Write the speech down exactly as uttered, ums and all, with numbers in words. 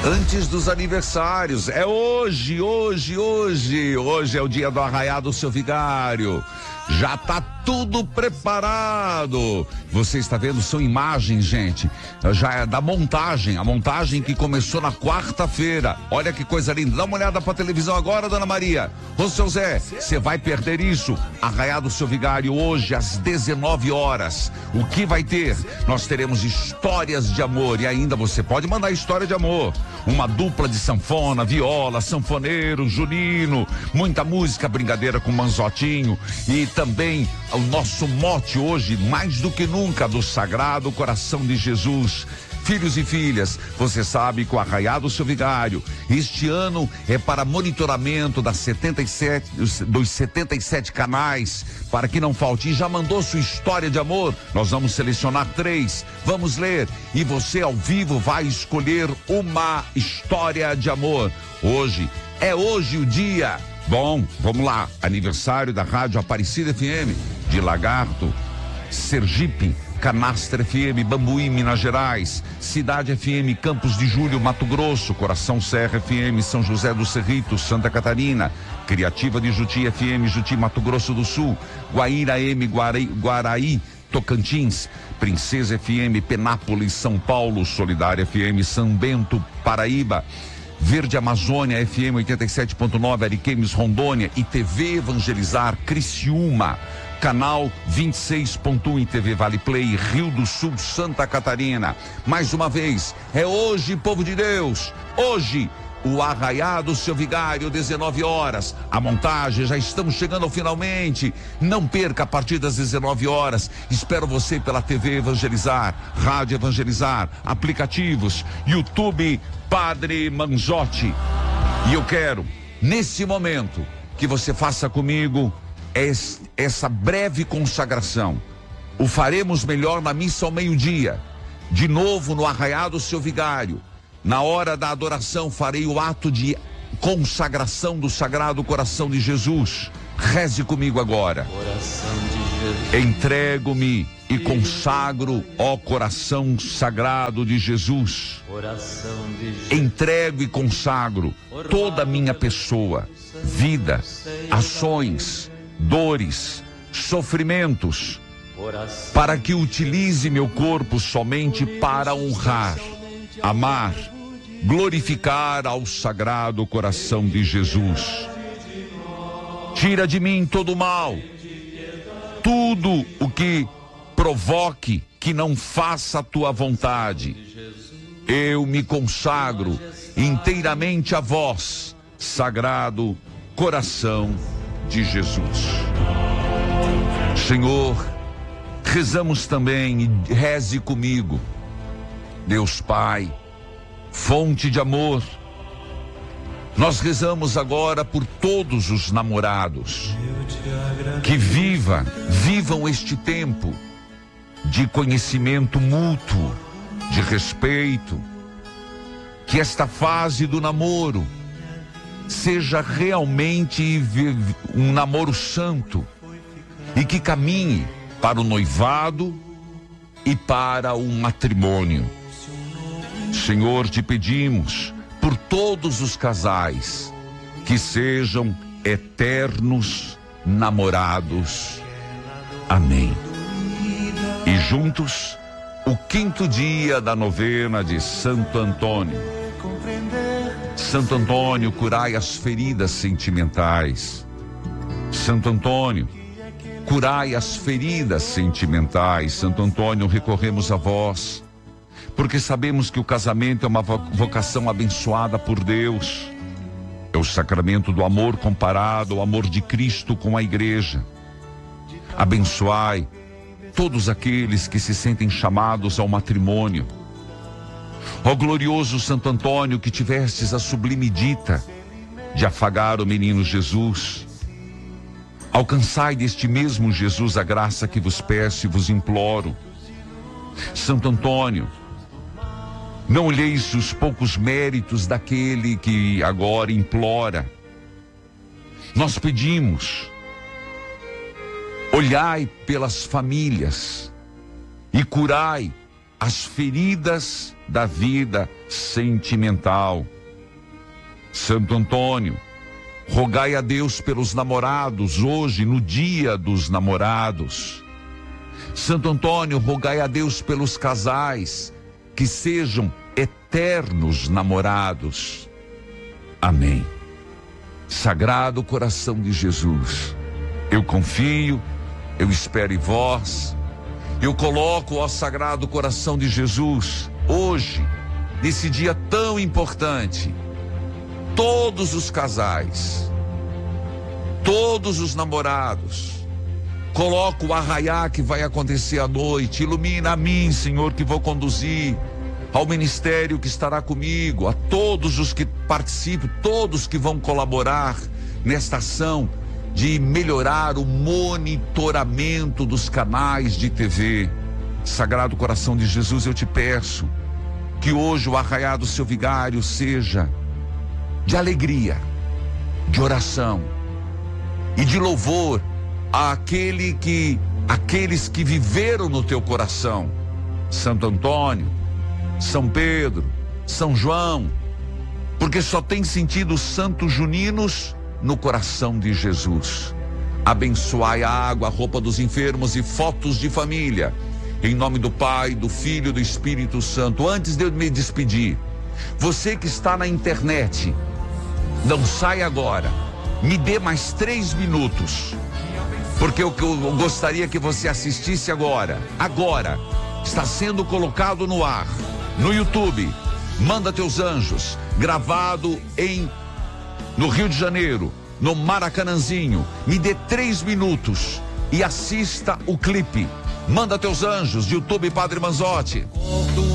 Antes dos aniversários, é hoje, hoje, hoje, hoje é o dia do Arraiá do Seu Vigário. Já tá tudo preparado. Você está vendo, são imagens, gente, já é da montagem, a montagem que começou na quarta-feira. Olha que coisa linda, dá uma olhada pra televisão agora, Dona Maria. Ô, seu Zé, você vai perder isso. Arraiá do Seu Vigário hoje às dezenove horas. O que vai ter? Nós teremos histórias de amor e ainda você pode mandar história de amor. Uma dupla de sanfona, viola, sanfoneiro, junino, muita música, brincadeira com Manzotinho e também o nosso mote hoje, mais do que nunca, do Sagrado Coração de Jesus. Filhos e filhas, você sabe que o Arraiá do Seu Vigário, este ano é para monitoramento das setenta e sete, dos setenta e sete canais, para que não falte. E já mandou sua história de amor? Nós vamos selecionar três, vamos ler, e você ao vivo vai escolher uma história de amor. Hoje, é hoje o dia. Bom, vamos lá, aniversário da Rádio Aparecida F M, de Lagarto, Sergipe, Canastra F M, Bambuí, Minas Gerais, Cidade F M, Campos de Julho, Mato Grosso, Coração Serra F M, São José do Cerrito, Santa Catarina, Criativa de Juti F M, Juti, Mato Grosso do Sul, Guaíra M, Guaraí, Guaraí, Tocantins, Princesa F M, Penápolis, São Paulo, Solidária F M, São Bento, Paraíba, Verde Amazônia F M oitenta e sete ponto nove, Ariquemes, Rondônia, e T V Evangelizar Criciúma, canal vinte e seis ponto um, e T V Vale Play, Rio do Sul, Santa Catarina. Mais uma vez, é hoje, povo de Deus, hoje, o Arraiá do Seu Vigário, dezenove horas. A montagem, já estamos chegando finalmente. Não perca, a partir das dezenove horas. Espero você pela T V Evangelizar, Rádio Evangelizar, aplicativos, YouTube Padre Manzotti. E eu quero, nesse momento, que você faça comigo es, essa breve consagração. O faremos melhor na missa ao meio-dia. De novo no Arraiá do Seu Vigário. Na hora da adoração, farei o ato de consagração do Sagrado Coração de Jesus. Reze comigo agora. Entrego-me e consagro, ó coração sagrado de Jesus. Entrego e consagro toda a minha pessoa, vida, ações, dores, sofrimentos, para que utilize meu corpo somente para honrar, amar, glorificar ao Sagrado Coração de Jesus. Tira de mim todo o mal, tudo o que provoque que não faça a tua vontade. Eu me consagro inteiramente a vós, Sagrado Coração de Jesus. Senhor, rezamos também, e reze comigo. Deus Pai, fonte de amor, nós rezamos agora por todos os namorados que viva, vivam este tempo de conhecimento mútuo, de respeito, que esta fase do namoro seja realmente um namoro santo e que caminhe para o noivado e para o matrimônio. Senhor, te pedimos por todos os casais que sejam eternos namorados. Amém. E juntos, o quinto dia da novena de Santo Antônio. Santo Antônio, curai as feridas sentimentais. Santo Antônio, curai as feridas sentimentais. Santo Antônio, recorremos a vós, porque sabemos que o casamento é uma vocação abençoada por Deus. É o sacramento do amor comparado ao amor de Cristo com a igreja. Abençoai todos aqueles que se sentem chamados ao matrimônio. Ó glorioso Santo Antônio, que tivestes a sublime dita de afagar o menino Jesus, alcançai deste mesmo Jesus a graça que vos peço e vos imploro. Santo Antônio, não olheis os poucos méritos daquele que agora implora. Nós pedimos, olhai pelas famílias e curai as feridas da vida sentimental. Santo Antônio, rogai a Deus pelos namorados hoje, no dia dos namorados. Santo Antônio, rogai a Deus pelos casais que sejam eternos namorados. Amém. Sagrado coração de Jesus, eu confio, eu espero em vós. Eu coloco, ó Sagrado Coração de Jesus, hoje, nesse dia tão importante, todos os casais, todos os namorados. Coloco o arraiá que vai acontecer à noite. Ilumina a mim, Senhor, que vou conduzir, ao ministério que estará comigo, a todos os que participam, todos que vão colaborar nesta ação de melhorar o monitoramento dos canais de T V. Sagrado Coração de Jesus, eu te peço que hoje o arraiá do seu vigário seja de alegria, de oração e de louvor àquele que, àqueles que viveram no teu coração. Santo Antônio, São Pedro, São João, porque só tem sentido os santos juninos no coração de Jesus. Abençoai a água, a roupa dos enfermos e fotos de família. Em nome do Pai, do Filho e do Espírito Santo. Antes de eu me despedir, você que está na internet, não sai agora. Me dê mais três minutos. Porque o que eu gostaria que você assistisse agora, agora, está sendo colocado no ar, no YouTube. Manda Teus Anjos, gravado em no Rio de Janeiro, no Maracanãzinho. Me dê três minutos e assista o clipe. Manda Teus Anjos, de YouTube Padre Manzotti.